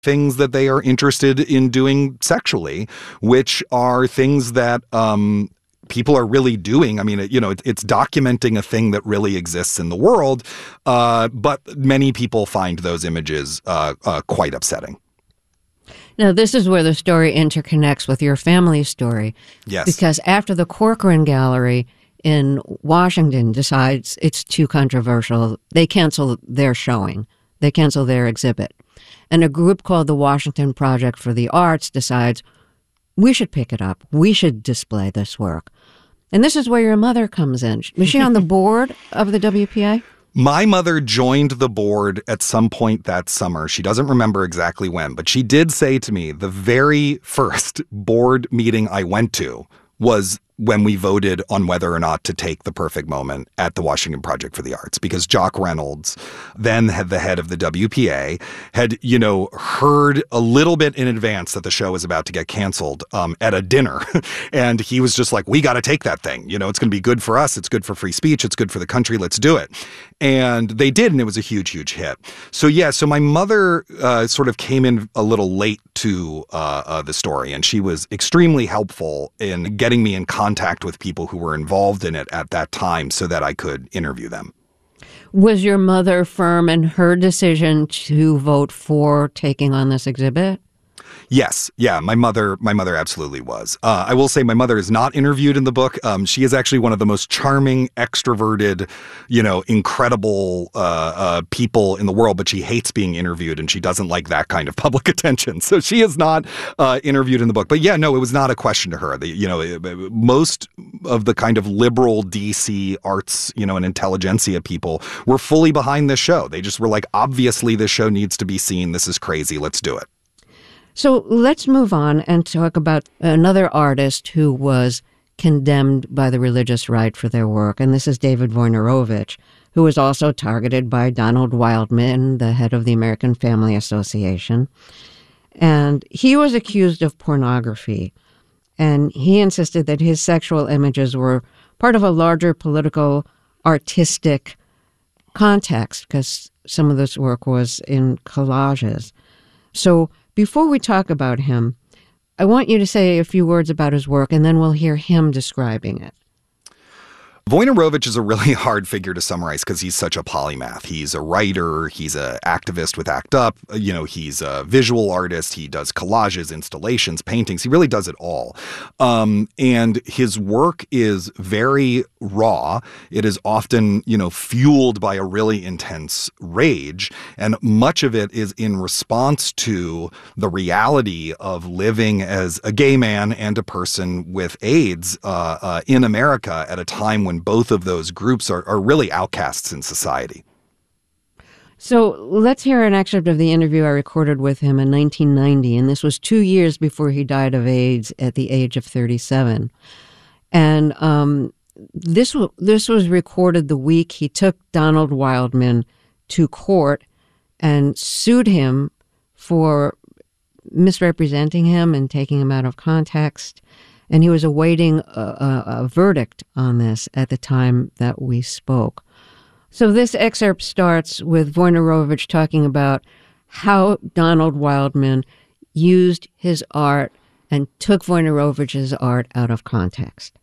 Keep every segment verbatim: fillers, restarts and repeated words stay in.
things that they are interested in doing sexually, which are things that um, people are really doing. I mean, it, you know, it, it's documenting a thing that really exists in the world, uh, but many people find those images uh, uh, quite upsetting. Now, this is where the story interconnects with your family's story. Yes. Because after the Corcoran Gallery in Washington decides it's too controversial, they cancel their showing. They cancel their exhibit. And a group called the Washington Project for the Arts decides, we should pick it up. We should display this work. And this is where your mother comes in. Was she on the board of the W P A? My mother joined the board at some point that summer. She doesn't remember exactly when, but she did say to me the very first board meeting I went to was when we voted on whether or not to take The Perfect Moment at the Washington Project for the Arts, because Jock Reynolds, then had the head of the W P A, had, you know, heard a little bit in advance that the show was about to get canceled um, at a dinner. And he was just like, we got to take that thing. You know, it's going to be good for us. It's good for free speech. It's good for the country. Let's do it. And they did, and it was a huge, huge hit. So, yeah, so my mother uh, sort of came in a little late to uh, uh, the story, and she was extremely helpful in getting me in contact with people who were involved in it at that time so that I could interview them. Was your mother firm in her decision to vote for taking on this exhibit? Yes. Yeah. My mother, my mother absolutely was. Uh, I will say my mother is not interviewed in the book. Um, she is actually one of the most charming, extroverted, you know, incredible uh, uh, people in the world, but she hates being interviewed and she doesn't like that kind of public attention. So she is not uh, interviewed in the book. But yeah, no, it was not a question to her. The, you know, most of the kind of liberal D C arts, you know, and intelligentsia people were fully behind this show. They just were like, obviously this show needs to be seen. This is crazy. Let's do it. So let's move on and talk about another artist who was condemned by the religious right for their work, and this is David Wojnarowicz, who was also targeted by Donald Wildman, the head of the American Family Association. And he was accused of pornography, and he insisted that his sexual images were part of a larger political, artistic context, because some of this work was in collages. So before we talk about him, I want you to say a few words about his work, and then we'll hear him describing it. Wojnarowicz is a really hard figure to summarize because he's such a polymath. He's a writer, he's an activist with ACT UP, you know, he's a visual artist, he does collages, installations, paintings, he really does it all. Um, and his work is very raw. It is often, you know, fueled by a really intense rage, and much of it is in response to the reality of living as a gay man and a person with AIDS uh, uh, in America at a time when both of those groups are, are really outcasts in society. So let's hear an excerpt of the interview I recorded with him in nineteen ninety, and this was two years before he died of AIDS at the age of thirty-seven. And um, this, w- this was recorded the week he took Donald Wildman to court and sued him for misrepresenting him and taking him out of context. And he was awaiting a, a, a verdict on this at the time that we spoke. So this excerpt starts with Wojnarowicz talking about how Donald Wildman used his art and took Wojnarowicz's art out of context.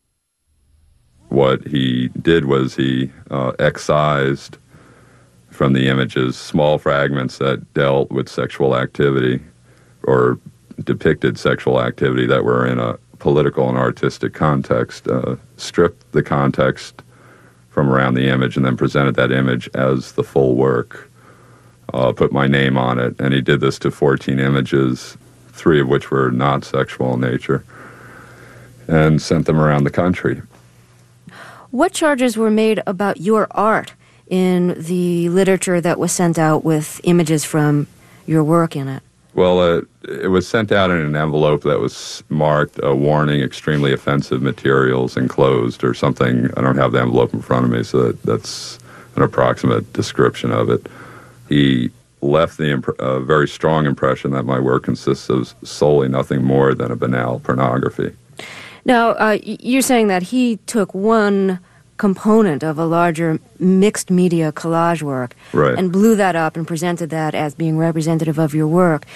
What he did was he uh, excised from the images small fragments that dealt with sexual activity or depicted sexual activity that were in a political and artistic context, uh, stripped the context from around the image and then presented that image as the full work, uh, put my name on it. And he did this to fourteen images, three of which were not sexual in nature, and sent them around the country. What charges were made about your art in the literature that was sent out with images from your work in it? Well, uh, it was sent out in an envelope that was marked a warning, extremely offensive materials enclosed or something. I don't have the envelope in front of me, so that, that's an approximate description of it. He left the imp- a very strong impression that my work consists of solely nothing more than a banal pornography. Now, uh, you're saying that he took one component of a larger mixed media collage work Right. and blew that up and presented that as being representative of your work.